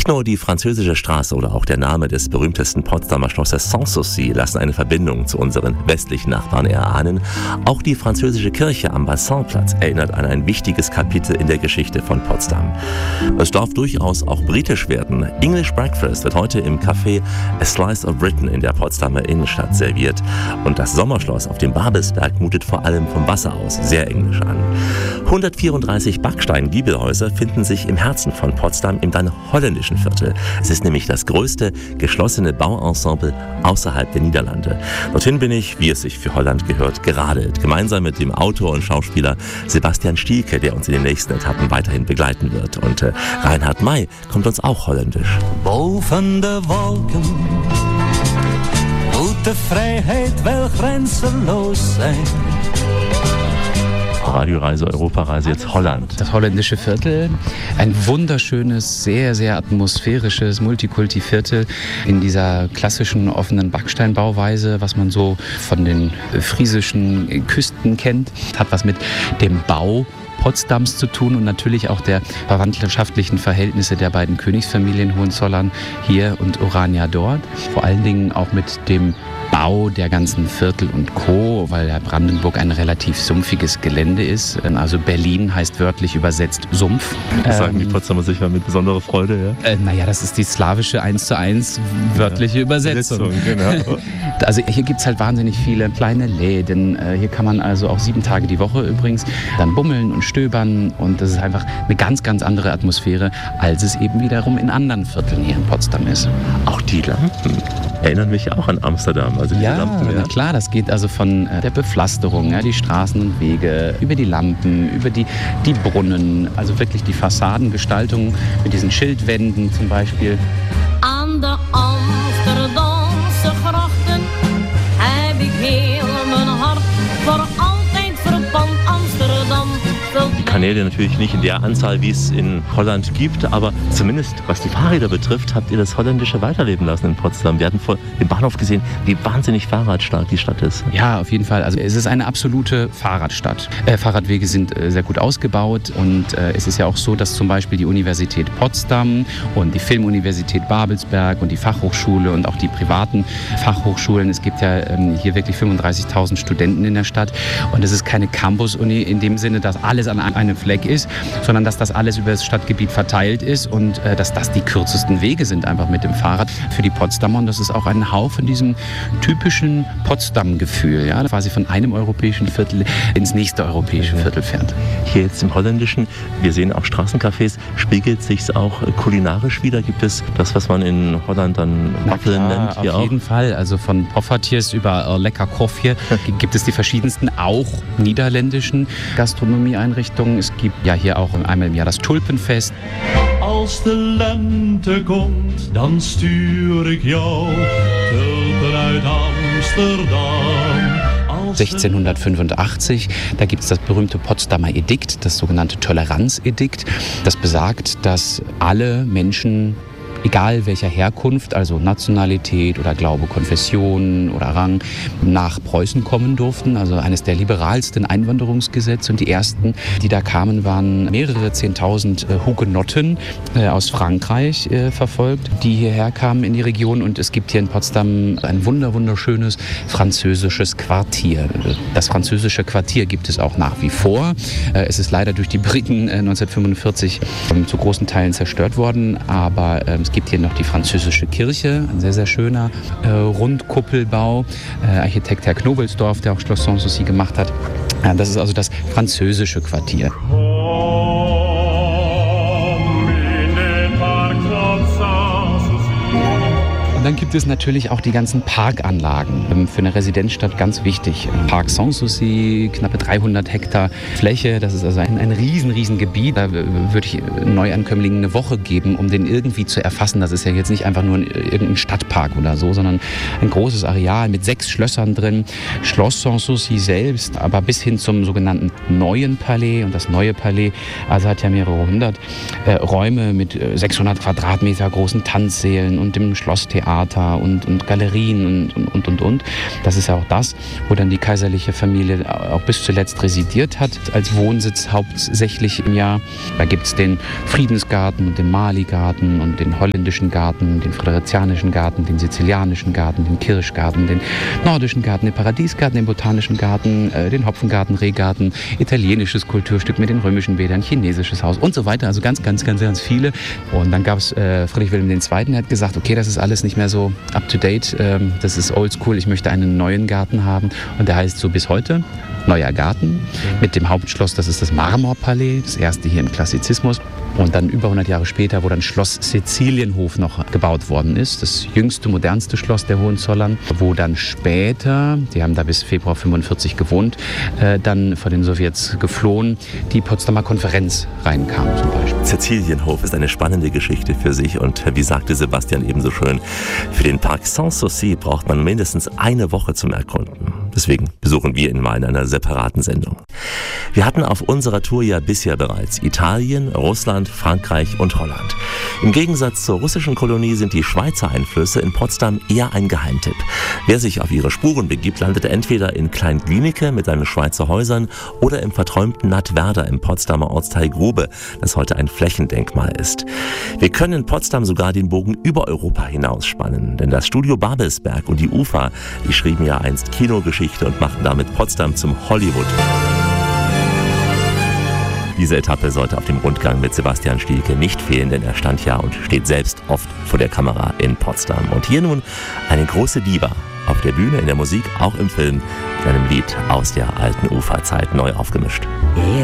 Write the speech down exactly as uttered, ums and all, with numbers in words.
Nicht nur die französische Straße oder auch der Name des berühmtesten Potsdamer Schlosses Sanssouci lassen eine Verbindung zu unseren westlichen Nachbarn erahnen. Auch die französische Kirche am Bassinplatz erinnert an ein wichtiges Kapitel in der Geschichte von Potsdam. Es darf durchaus auch britisch werden. English Breakfast wird heute im Café A Slice of Britain in der Potsdamer Innenstadt serviert. Und das Sommerschloss auf dem Babelsberg mutet vor allem vom Wasser aus sehr englisch an. hundertvierunddreißig Backstein-Giebelhäuser finden sich im Herzen von Potsdam im dann holländischen Viertel. Es ist nämlich das größte geschlossene Bauensemble außerhalb der Niederlande. Dorthin bin ich, wie es sich für Holland gehört, geradelt. Gemeinsam mit dem Autor und Schauspieler Sebastian Stielke, der uns in den nächsten Etappen weiterhin begleiten wird. Und äh, Reinhard May kommt uns auch holländisch. Boven de wolken moet de vrijheid wel grenzenloos sein. Radioreise, Europareise, jetzt Holland. Das holländische Viertel, ein wunderschönes, sehr, sehr atmosphärisches Multikulti-Viertel in dieser klassischen offenen Backsteinbauweise, was man so von den friesischen Küsten kennt. Hat was mit dem Bau Potsdams zu tun und natürlich auch der verwandtschaftlichen Verhältnisse der beiden Königsfamilien Hohenzollern hier und Orania dort. Vor allen Dingen auch mit dem Bau der ganzen Viertel und Co., weil ja Brandenburg ein relativ sumpfiges Gelände ist. Also Berlin heißt wörtlich übersetzt Sumpf. Das sagen die Potsdamer sicher mit besonderer Freude, ja? Äh, naja, das ist die slawische eins zu eins wörtliche ja, Übersetzung. Genau. Also hier gibt es halt wahnsinnig viele kleine Läden. Hier kann man also auch sieben Tage die Woche übrigens dann bummeln und stöbern. Und das ist einfach eine ganz, ganz andere Atmosphäre, als es eben wiederum in anderen Vierteln hier in Potsdam ist. Auch die Lampen erinnern mich auch an Amsterdam. Also diese ja, Lampen, ja, na klar, das geht also von äh, der Bepflasterung, ja, die Straßen und Wege, über die Lampen, über die, die Brunnen, also wirklich die Fassadengestaltung mit diesen Schildwänden zum Beispiel. An der Amsterdamse grachten heb ik heel mijn hart voor altijd verpand Amsterdam. Die Kanäle natürlich nicht in der Anzahl, wie es in Holland gibt, aber zumindest was die Fahrräder betrifft, habt ihr das Holländische weiterleben lassen in Potsdam. Wir hatten vor dem Bahnhof gesehen, wie wahnsinnig fahrradstark die Stadt ist. Ja, auf jeden Fall. Also es ist eine absolute Fahrradstadt. Äh, Fahrradwege sind äh, sehr gut ausgebaut und äh, es ist ja auch so, dass zum Beispiel die Universität Potsdam und die Filmuniversität Babelsberg und die Fachhochschule und auch die privaten Fachhochschulen, es gibt ja ähm, hier wirklich fünfunddreißigtausend Studenten in der Stadt und es ist keine Campus-Uni in dem Sinne, dass alles an einem Fleck ist, sondern dass das alles über das Stadtgebiet verteilt ist und äh, dass das die kürzesten Wege sind einfach mit dem Fahrrad für die Potsdamer und das ist auch ein Hauch von diesem typischen Potsdam-Gefühl, ja, quasi von einem europäischen Viertel ins nächste europäische Viertel fährt. Hier jetzt im Holländischen, wir sehen auch Straßencafés, spiegelt sich es auch kulinarisch wieder? Gibt es das, was man in Holland dann Waffeln nennt? Hier auf auch? jeden Fall, also von Poffertjes über äh, Lekker Koffje gibt es die verschiedensten, auch niederländischen Gastronomieeinrichtungen. Es gibt ja hier auch einmal im Jahr das Tulpenfest. Als de lente komt, dan stuur ik jou tulpen uit Amsterdam. sechzehnhundertfünfundachtzig, da gibt es das berühmte Potsdamer Edikt, das sogenannte Toleranzedikt. Das besagt, dass alle Menschen, egal welcher Herkunft, also Nationalität oder Glaube, Konfession oder Rang, nach Preußen kommen durften. Also eines der liberalsten Einwanderungsgesetze. Und die ersten, die da kamen, waren mehrere Zehntausend äh, Hugenotten äh, aus Frankreich äh, verfolgt, die hierher kamen in die Region. Und es gibt hier in Potsdam ein wunder, wunderschönes französisches Quartier. Das französische Quartier gibt es auch nach wie vor. Äh, es ist leider durch die Briten äh, neunzehnhundertfünfundvierzig äh, zu großen Teilen zerstört worden, aber äh, es gibt hier noch die französische Kirche, ein sehr, sehr schöner äh, Rundkuppelbau. Äh, Architekt Herr Knobelsdorf, der auch Schloss Sanssouci gemacht hat. Äh, das ist also das französische Quartier. Dann gibt es natürlich auch die ganzen Parkanlagen. Für eine Residenzstadt ganz wichtig. Park Sanssouci, knappe dreihundert Hektar Fläche. Das ist also ein, ein riesen, riesen Gebiet. Da würde ich Neuankömmlingen eine Woche geben, um den irgendwie zu erfassen. Das ist ja jetzt nicht einfach nur irgendein Stadtpark oder so, sondern ein großes Areal mit sechs Schlössern drin. Schloss Sanssouci selbst, aber bis hin zum sogenannten Neuen Palais. Und das Neue Palais also hat ja mehrere hundert äh, Räume mit äh, sechshundert Quadratmeter großen Tanzsälen und dem Schlosstheater Theater und, und Galerien und, und, und, und. Das ist ja auch das, wo dann die kaiserliche Familie auch bis zuletzt residiert hat, als Wohnsitz hauptsächlich im Jahr. Da gibt es den Friedensgarten und den Mali-Garten und den holländischen Garten, den friderizianischen Garten, den sizilianischen Garten, den Kirschgarten, den nordischen Garten, den Paradiesgarten, den botanischen Garten, äh, den Hopfengarten, Rehgarten, italienisches Kulturstück mit den römischen Bädern, chinesisches Haus und so weiter. Also ganz, ganz, ganz, ganz viele. Und dann gab es äh, Friedrich Wilhelm der Zweite, der hat gesagt, okay, das ist alles nicht mehr so up to date, ähm, das ist oldschool, ich möchte einen neuen Garten haben. Und der heißt so bis heute Neuer Garten mit dem Hauptschloss, das ist das Marmorpalais, das erste hier im Klassizismus. Und dann über hundert Jahre später, wo dann Schloss Sizilienhof noch gebaut worden ist, das jüngste, modernste Schloss der Hohenzollern, wo dann später, die haben da bis Februar fünfundvierzig gewohnt, äh, dann von den Sowjets geflohen, die Potsdamer Konferenz reinkam zum Beispiel. Sizilienhof ist eine spannende Geschichte für sich und wie sagte Sebastian ebenso schön, für den Parc Sanssouci braucht man mindestens eine Woche zum Erkunden. Deswegen besuchen wir ihn mal in einer separaten Sendung. Wir hatten auf unserer Tour ja bisher bereits Italien, Russland, Frankreich und Holland. Im Gegensatz zur russischen Kolonie sind die Schweizer Einflüsse in Potsdam eher ein Geheimtipp. Wer sich auf ihre Spuren begibt, landet entweder in Klein-Glienicke mit seinen Schweizer Häusern oder im verträumten Nattwerder im Potsdamer Ortsteil Grube, das heute ein Flächendenkmal ist. Wir können in Potsdam sogar den Bogen über Europa hinausspannen, denn das Studio Babelsberg und die UFA, die schrieben ja einst Kinogeschichte und machten damit Potsdam zum Hollywood. Diese Etappe sollte auf dem Rundgang mit Sebastian Stielke nicht fehlen, denn er stand ja und steht selbst oft vor der Kamera in Potsdam. Und hier nun eine große Diva auf der Bühne, in der Musik, auch im Film, mit einem Lied aus der alten Uferzeit neu aufgemischt.